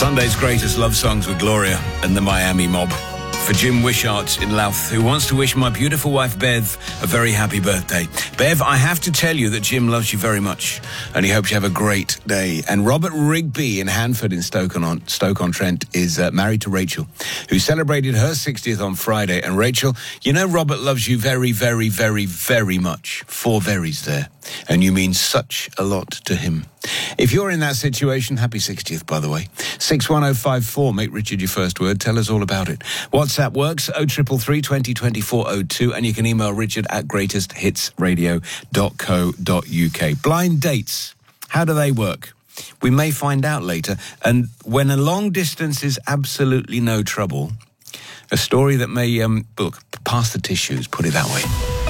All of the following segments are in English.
Sunday's greatest love songs with Gloria and the Miami Mob. For Jim Wishart in Louth, who wants to wish my beautiful wife Bev a very happy birthday. Bev, I have to tell you that Jim loves you very much and he hopes you have a great day. And Robert Rigby in Hanford in Stoke-on-Trent is married to Rachel, who celebrated her 60th on Friday. And Rachel, you know Robert loves you very, very, very, very much. 4 verys there. And you mean such a lot to him. If you're in that situation, happy 60th, by the way. 61054, make Richard your first word. Tell us all about it. WhatsApp works, 0333 20 24 02, and you can email Richard at greatesthitsradio.co.uk. Blind dates, how do they work? We may find out later. And when a long distance is absolutely no trouble, a story that may, pass the tissues, put it that way.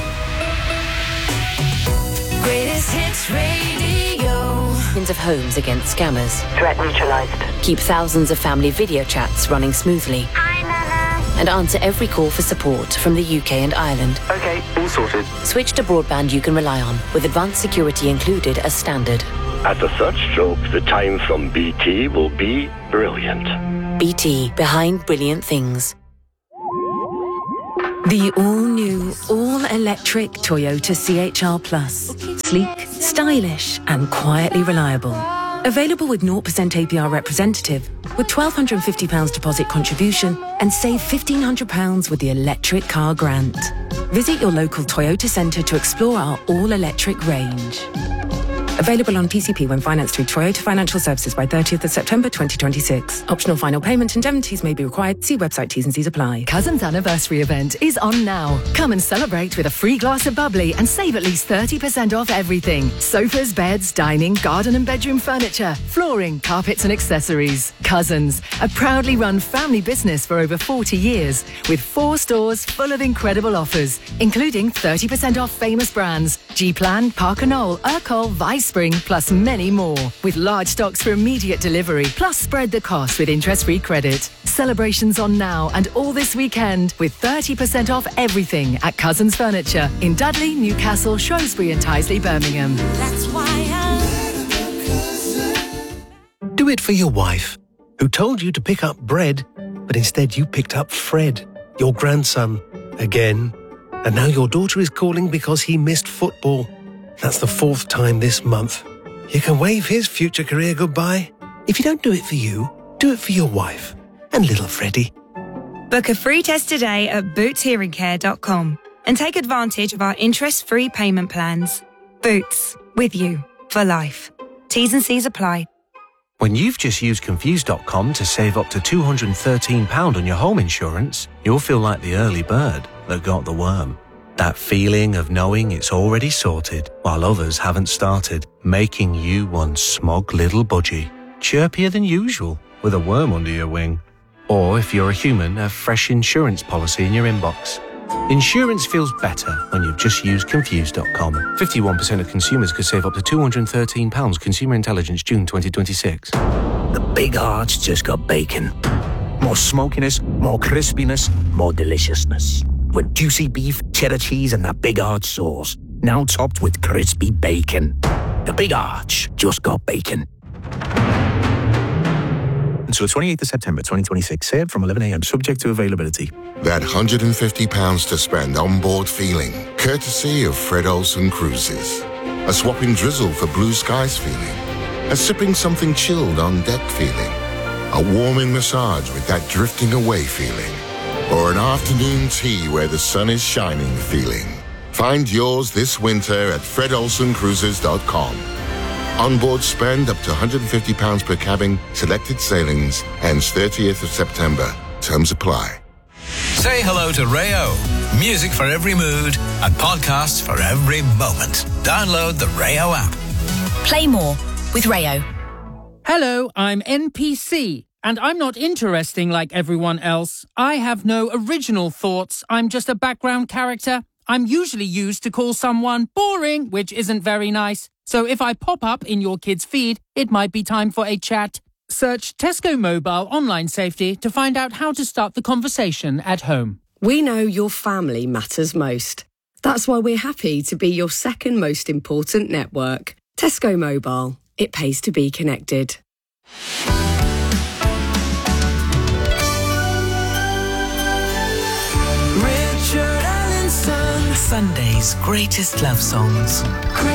Greatest Hits Radio. Of homes against scammers. Threat neutralized. Keep thousands of family video chats running smoothly. Hi, Nana. And answer every call for support from the UK and Ireland. Okay, all sorted. Switch to broadband you can rely on, with advanced security included as standard. At a third stroke, the time from BT will be brilliant. BT, behind brilliant things. The all-new, all-electric Toyota CHR Plus. Sleek, stylish and quietly reliable. Available with 0% APR representative, with £1,250 deposit contribution and save £1,500 with the electric car grant. Visit your local Toyota centre to explore our all-electric range. Available on PCP when financed through Toyota Financial Services by 30th of September 2026. Optional final payment indemnities may be required. See website T's and C's apply. Cousins Anniversary event is on now. Come and celebrate with a free glass of bubbly and save at least 30% off everything. Sofas, beds, dining, garden and bedroom furniture, flooring, carpets and accessories. Cousins, a proudly run family business for over 40 years with 4 stores full of incredible offers, including 30% off famous brands, G-Plan, Parker Knoll, Urkel, Vice Spring, plus many more. With large stocks for immediate delivery, plus spread the cost with interest-free credit. Celebrations on now and all this weekend with 30% off everything at Cousins Furniture in Dudley, Newcastle, Shrewsbury and Tyseley, Birmingham. That's why Do it for your wife, who told you to pick up bread, but instead you picked up Fred, your grandson, again. And now your daughter is calling because he missed football. That's the 4th time this month. You can wave his future career goodbye. If you don't do it for you, do it for your wife and little Freddie. Book a free test today at bootshearingcare.com and take advantage of our interest-free payment plans. Boots, with you for life. T's and C's apply. When you've just used Confused.com to save up to £213 on your home insurance, you'll feel like the early bird that got the worm. That feeling of knowing it's already sorted while others haven't started, making you one smug little budgie, chirpier than usual with a worm under your wing. Or if you're a human, a fresh insurance policy in your inbox. Insurance feels better when you've just used Confused.com. 51% of consumers could save up to £213. Consumer Intelligence, June 2026. The Big Arch just got bacon. More smokiness, more crispiness, more deliciousness. With juicy beef, cheddar cheese and that Big Arch sauce. Now topped with crispy bacon. The Big Arch just got bacon. Until 28th of September 2026. Served from 11 a.m. Subject to availability. That £150 to spend on board feeling, courtesy of Fred Olsen Cruises. A swapping drizzle for blue skies feeling. A sipping something chilled on deck feeling. A warming massage with that drifting away feeling. Or an afternoon tea where the sun is shining feeling. Find yours this winter at fredolsencruises.com. Onboard spend up to £150 per cabin, selected sailings, ends 30th of September. Terms apply. Say hello to Rayo. Music for every mood and podcasts for every moment. Download the Rayo app. Play more with Rayo. Hello, I'm NPC. And I'm not interesting like everyone else. I have no original thoughts. I'm just a background character. I'm usually used to call someone boring, which isn't very nice. So if I pop up in your kid's feed, it might be time for a chat. Search Tesco Mobile Online Safety to find out how to start the conversation at home. We know your family matters most. That's why we're happy to be your second most important network. Tesco Mobile. It pays to be connected. Sunday's greatest love songs.